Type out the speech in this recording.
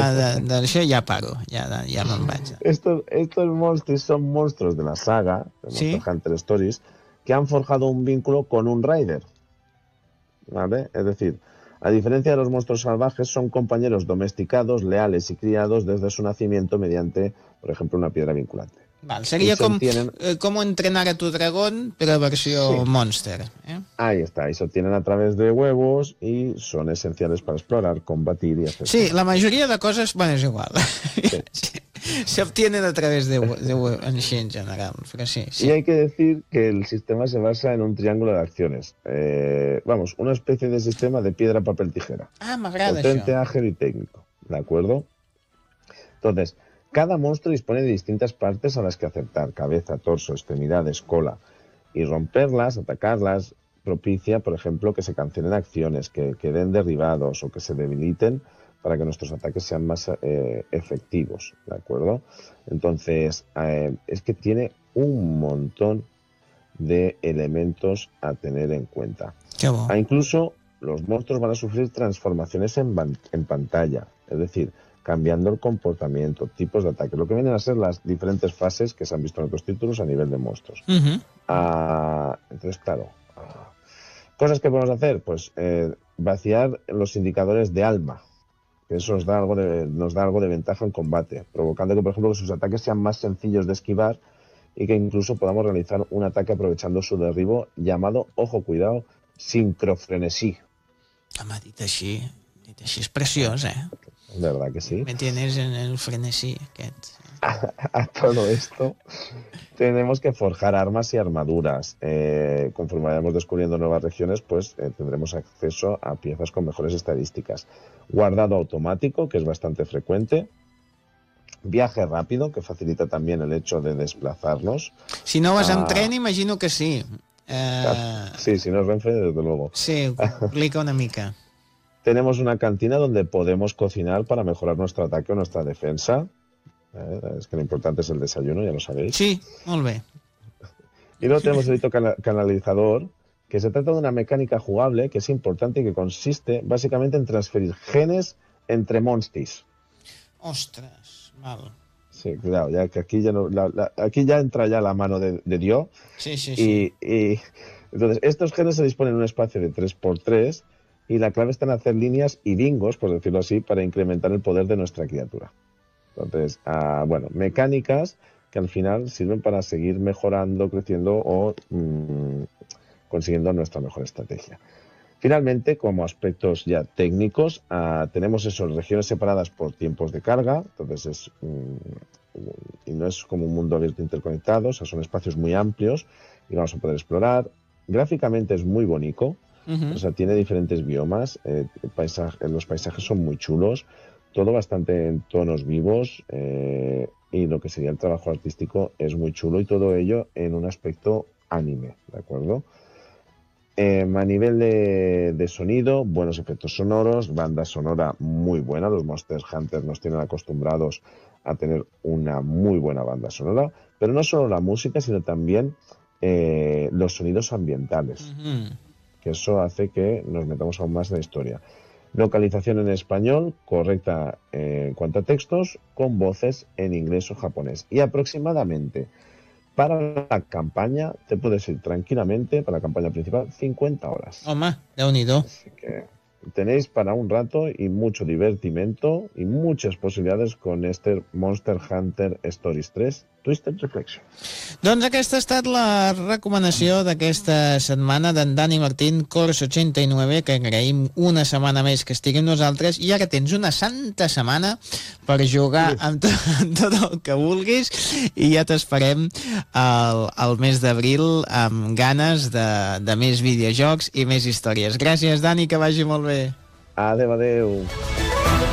d'això ja paro, ja me'n vaig. Estos monstruos son monstruos de la saga, de Monster Hunter Stories, que han forjado un vínculo con un Rider. ¿Vale? Es decir, a diferencia de los monstruos salvajes, son compañeros domesticados, leales y criados desde su nacimiento mediante, por ejemplo, una piedra vinculante. Val, seria com entrenar a tu dragón, però versió Monster. Ahí está, y se obtienen a través de huevos y son esenciales para explorar, combatir y hacer... Sí, la majoria de coses, bueno, és igual. Se obtienen a través de huevos, en general, pero sí. Y hay que decir que el sistema se basa en un triángulo de acciones. Vamos, una especie de sistema de piedra, papel, tijera. M'agrada potente, això. ágil y técnico, ¿de acuerdo? Entonces, cada monstruo dispone de distintas partes a las que acertar: cabeza, torso, extremidades, cola. Y romperlas, atacarlas, propicia, por ejemplo, que se cancelen acciones, que queden derribados o que se debiliten para que nuestros ataques sean más efectivos, ¿de acuerdo? Entonces, es que tiene un montón de elementos a tener en cuenta. Incluso los monstruos van a sufrir transformaciones en pantalla, es decir, cambiando el comportamiento, tipos de ataque, lo que vienen a ser las diferentes fases que se han visto en otros títulos a nivel de monstruos. Entonces, claro, cosas que podemos hacer, pues vaciar los indicadores de alma, que eso nos da algo de ventaja en combate, provocando que, por ejemplo, que sus ataques sean más sencillos de esquivar y que incluso podamos realizar un ataque aprovechando su derribo llamado, ojo, cuidado, sincrofrenesí. Dit així és preciós, ¿Verdad que sí? Me tienes en el frenesí aquest. A todo esto tenemos que forjar armas y armaduras. Conforme vayamos descubriendo nuevas regiones, pues tendremos acceso a piezas con mejores estadísticas. Guardado automático, que es bastante frecuente. Viaje rápido, que facilita también el hecho de desplazarnos. Si no vas en tren, imagino que sí. Sí, si no es Renfe, desde luego. Sí, complica una mica. Tenemos una cantina donde podemos cocinar para mejorar nuestro ataque o nuestra defensa. Es que lo importante es el desayuno, ya lo sabéis. Sí, molt bé. Y luego tenemos el hito canalizador, que se trata de una mecánica jugable que es importante y que consiste básicamente en transferir genes entre monstis. Ostras, mal. Sí, cuidado, ya que aquí ya entra ya la mano de Dios. Sí. Y entonces, estos genes se disponen en un espacio de 3x3 y la clave está en hacer líneas y bingos, por decirlo así, para incrementar el poder de nuestra criatura. Entonces, mecánicas que al final sirven para seguir mejorando, creciendo o consiguiendo nuestra mejor estrategia. Finalmente, como aspectos ya técnicos, tenemos regiones separadas por tiempos de carga, entonces y no es como un mundo abierto interconectado, o sea, son espacios muy amplios y vamos a poder explorar. Gráficamente es muy bonito, o sea, tiene diferentes biomas, los paisajes son muy chulos, todo bastante en tonos vivos y lo que sería el trabajo artístico es muy chulo y todo ello en un aspecto anime, ¿de acuerdo? A nivel de sonido, buenos efectos sonoros, banda sonora muy buena. Los Monster Hunter nos tienen acostumbrados a tener una muy buena banda sonora, pero no solo la música, sino también los sonidos ambientales, que eso hace que nos metamos aún más en la historia. Localización en español, correcta en cuanto a textos, con voces en inglés o japonés. Y aproximadamente para la campaña, te puedes ir tranquilamente, para la campaña principal, 50 horas. Home, Déu-n'hi-do. Así que tenéis para un rato y mucho divertimento y muchas posibilidades con este Monster Hunter Stories 3 Twisted Reflection. Doncs aquesta ha estat la recomanació d'aquesta setmana d'en Dani Martín, Cors 89, que agraïm una setmana més que estigui amb nosaltres, i ara tens una santa setmana per jugar amb tot el que vulguis i ja t'esperem al mes d'abril amb ganes de més videojocs i més històries. Gràcies, Dani, que vagi molt bé. Adéu.